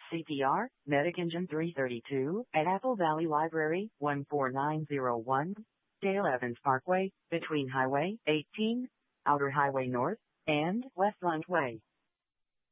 CPR, Medic Engine 332, at Apple Valley Library, 14901, Dale Evans Parkway, between Highway 18, Outer Highway North, and Westland Way.